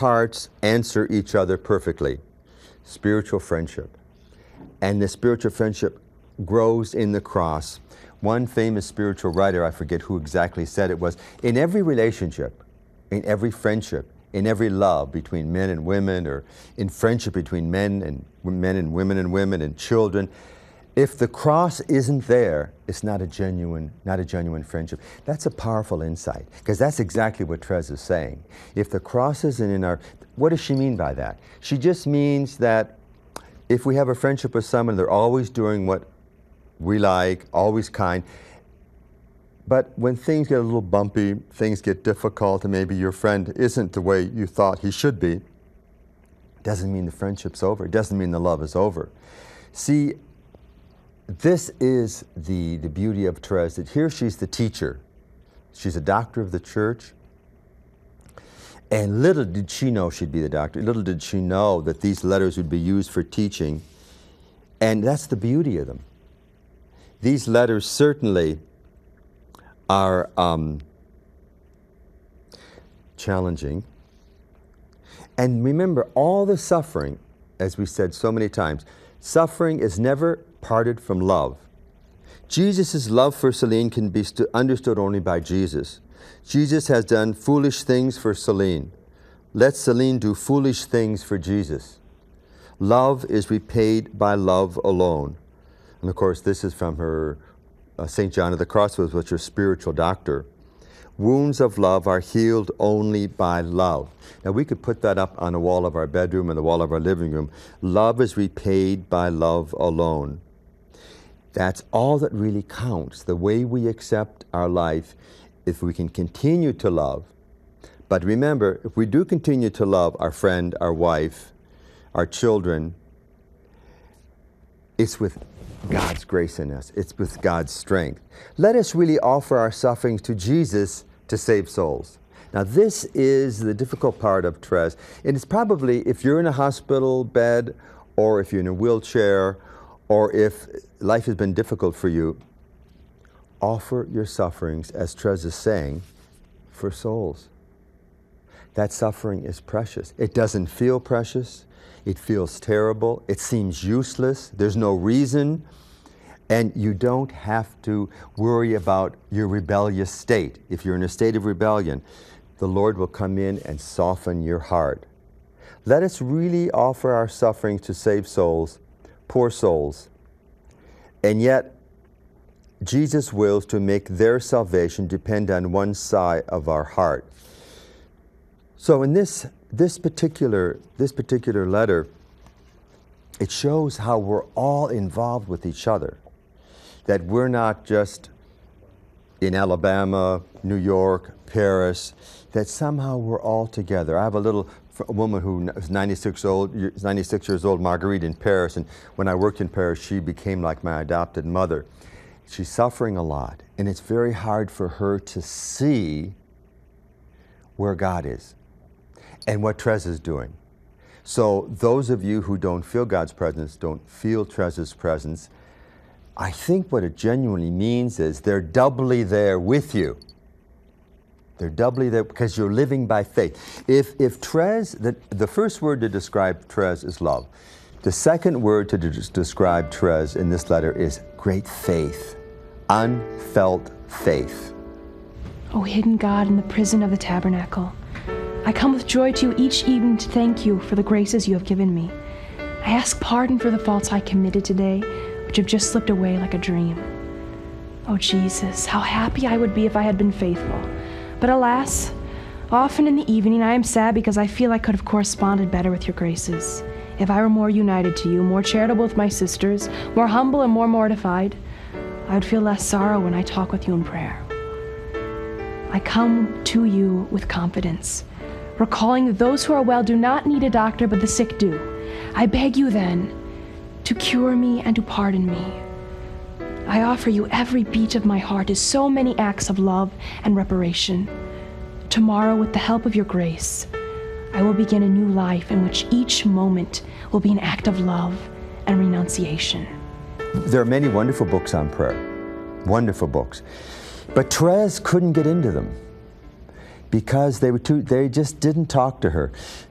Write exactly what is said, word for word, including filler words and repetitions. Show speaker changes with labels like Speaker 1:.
Speaker 1: hearts answer each other perfectly. Spiritual friendship. And the spiritual friendship grows in the cross. One famous spiritual writer, I forget who exactly said it, was, in every relationship, in every friendship, in every love between men and women, or in friendship between men and men and women and women and children, if the cross isn't there, it's not a genuine, not a genuine friendship. That's a powerful insight, because that's exactly what Therese is saying. If the cross isn't in our, what does she mean by that? She just means that if we have a friendship with someone, they're always doing what we like, always kind, but when things get a little bumpy, things get difficult, and maybe your friend isn't the way you thought he should be, doesn't mean the friendship's over. It doesn't mean the love is over. See, this is the, the beauty of Therese, that here she's the teacher. She's a doctor of the church. And little did she know she'd be the doctor. Little did she know that these letters would be used for teaching. And that's the beauty of them. These letters certainly are um, challenging. And remember, all the suffering, as we said so many times, suffering is never parted from love. Jesus' love for Celine can be understood only by Jesus. Jesus has done foolish things for Celine. Let Celine do foolish things for Jesus. Love is repaid by love alone. And of course, this is from her uh, Saint John of the Cross, which was her spiritual doctor. Wounds of love are healed only by love. Now, we could put that up on the wall of our bedroom and the wall of our living room. Love is repaid by love alone. That's all that really counts, the way we accept our life, if we can continue to love. But remember, if we do continue to love our friend, our wife, our children, it's with God's grace in us. It's with God's strength. Let us really offer our sufferings to Jesus to save souls. Now, this is the difficult part of Therese. And it's probably, if you're in a hospital bed, or if you're in a wheelchair, or if life has been difficult for you, offer your sufferings, as Therese is saying, for souls. That suffering is precious. It doesn't feel precious. It feels terrible. It seems useless. There's no reason. And you don't have to worry about your rebellious state. If you're in a state of rebellion, the Lord will come in and soften your heart. Let us really offer our sufferings to save souls, poor souls. And yet, Jesus wills to make their salvation depend on one side of our heart. So in this, this, particular, this particular letter, it shows how we're all involved with each other. That we're not just in Alabama, New York, Paris, that somehow we're all together. I have a little a woman who is ninety-six, old, ninety-six years old, Marguerite, in Paris, and when I worked in Paris, she became like my adopted mother. She's suffering a lot, and it's very hard for her to see where God is and what Therese is doing. So those of you who don't feel God's presence, don't feel Therese's presence, I think what it genuinely means is they're doubly there with you. They're doubly there because you're living by faith. If, if Therese, the, the first word to describe Therese is love. The second word to de describe Therese in this letter is great faith, unfelt faith.
Speaker 2: O hidden God in the prison of the tabernacle, I come with joy to you each evening to thank you for the graces you have given me. I ask pardon for the faults I committed today, which have just slipped away like a dream. Oh Jesus, how happy I would be if I had been faithful. But alas, often in the evening I am sad because I feel I could have corresponded better with your graces. If I were more united to you, more charitable with my sisters, more humble and more mortified, I would feel less sorrow when I talk with you in prayer. I come to you with confidence, recalling that those who are well do not need a doctor, but the sick do. I beg you then to cure me and to pardon me. I offer you every beat of my heart as so many acts of love and reparation. Tomorrow, with the help of your grace, I will begin a new life in which each moment will be an act of love and renunciation.
Speaker 1: There are many wonderful books on prayer, wonderful books. But Therese couldn't get into them because they were too, they just didn't talk to her.